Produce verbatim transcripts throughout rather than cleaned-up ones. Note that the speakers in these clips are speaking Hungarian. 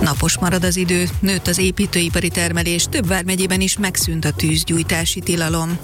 Napos marad az idő, nőtt az építőipari termelés, több vármegyében is megszűnt a tűzgyújtási tilalom.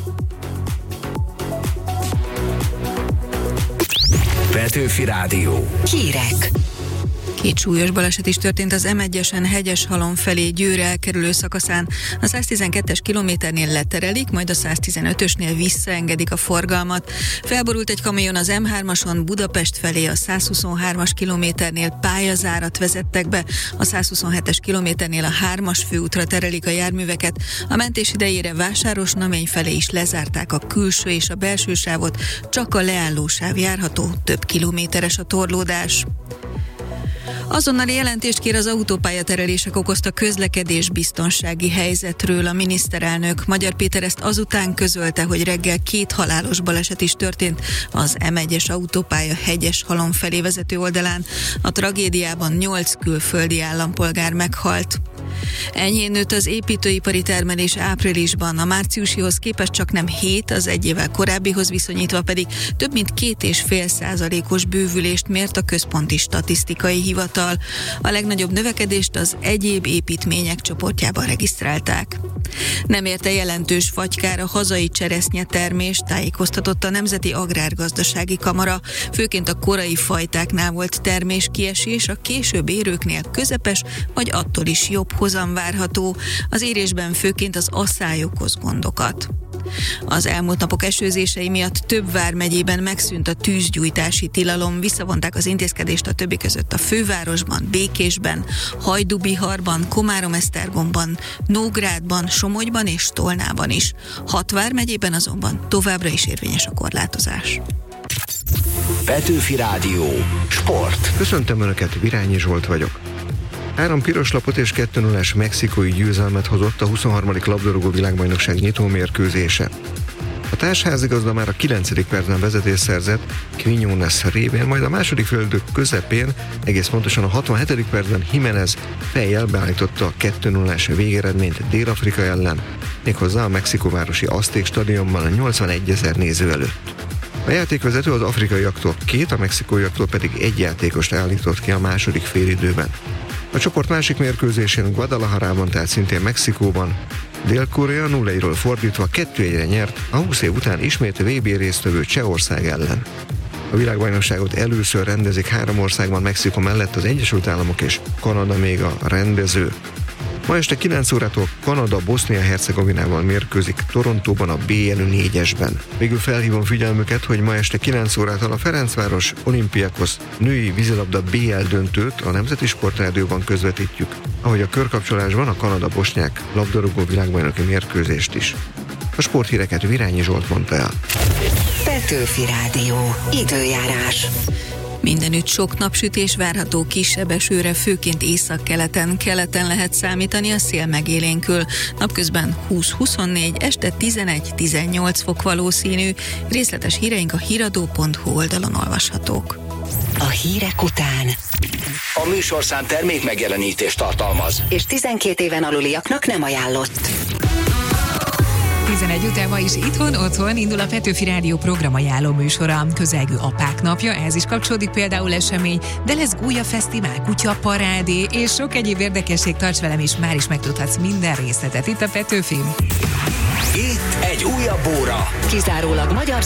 Petőfi Rádió. Hírek. Két súlyos baleset is történt az em egyesen Hegyeshalom felé Győr elkerülő szakaszán. A száztizenkettes kilométernél leterelik, majd a száztizenötösnél visszaengedik a forgalmat. Felborult egy kamion az em hármason Budapest felé, a százhuszonhármas kilométernél pályazárat vezettek be, a százhuszonhetes kilométernél a hármas főútra terelik a járműveket. A mentés idejére Vásárosnamény felé is lezárták a külső és a belső sávot, csak a leállósáv járható, több kilométeres a torlódás. Azonnali jelentést kér az autópályaterelések okozta közlekedés biztonsági helyzetről a miniszterelnök. Magyar Péter ezt azután közölte, hogy reggel két halálos baleset is történt az em egyes autópálya Hegyeshalom felé vezető oldalán. A tragédiában nyolc külföldi állampolgár meghalt. Enyhén nőtt az építőipari termelés áprilisban, a márciusihoz képest csak nem hét, az egy évvel korábbihoz viszonyítva pedig több mint két és fél százalékos bővülést mért a Központi Statisztikai Hivatal. A legnagyobb növekedést az egyéb építmények csoportjában regisztrálták. Nem érte jelentős fagykára hazai cseresznyetermés, tájékoztatott a Nemzeti Agrárgazdasági Kamara. Főként a korai fajtáknál volt terméskiesés, a később érőknél közepes, vagy attól is jobb hozam várható. Az érésben főként az asszály okoz gondokat. Az elmúlt napok esőzései miatt több vármegyében megszűnt a tűzgyújtási tilalom, visszavonták az intézkedést a többi között a fővárosban, Békésben, Hajdú-Biharban, Komárom-Esztergomban, Nógrádban, Somogyban és Tolnában is. Hat vármegyében azonban továbbra is érvényes a korlátozás. Petőfi Rádió. Sport. Köszöntöm Önöket, Virányi Zsolt vagyok. Három piros lapot és kettő nullás mexikói győzelmet hozott a huszonharmadik labdarúgó világbajnokság nyitó mérkőzése. A társházigazda már a kilencedik percben vezetést szerzett Quiñones révén, majd a második félidő közepén, egész pontosan a hatvanhetedik percben Jiménez fejjel beállította a kettő nullás végeredményt Dél-Afrika ellen, méghozzá a mexikóvárosi Azték stadionban a nyolcvanegyezer néző előtt. A játékvezető az afrikaiaktól két, a mexikóiaktól pedig egy játékost állított ki a második félidőben. A csoport másik mérkőzésén Guadalajarában, tehát szintén Mexikóban, Dél-Korea nulla egyről fordítva kettő egyre nyert a húsz év után ismét vé bé résztvevő Csehország ellen. A világbajnokságot először rendezik három országban Mexikó mellett, az Egyesült Államok és Kanada még a rendező. Ma este kilenc órától Kanada Bosznia-Hercegovinával mérkőzik Torontóban a bé jelű négyesben. Végül felhívom figyelmüket, hogy ma este kilenc órától a Ferencváros Olympiakos női vízilabda bé el döntőt a Nemzeti Sportrádióban közvetítjük, ahogy a körkapcsolásban a Kanada-Bosnyák labdarúgó világbajnoki mérkőzést is. A sporthíreket Virányi Zsolt mondta el. Petőfi Rádió. Időjárás. Mindenütt sok napsütés várható, kisebb esőre, főként északkeleten, keleten lehet számítani, a szél megélénkül. Napközben húsz-huszonnégy, este tizenegy-tizennyolc fok valószínű. Részletes híreink a híradó pont hu oldalon olvashatók. A hírek után A műsorszám termék megjelenítést tartalmaz, és tizenkét éven aluliaknak nem ajánlott. tizenegy után ma is itthon, otthon indul a Petőfi Rádió programajánló műsora. Közelgő apák napja, ehhez is kapcsolódik például esemény, de lesz gúlyafesztivál, kutyaparádé és sok egyéb érdekesség. Tarts velem, és már is megtudhatsz minden részletet itt a Petőfin. itt egy újabb óra. Kizárólag magyar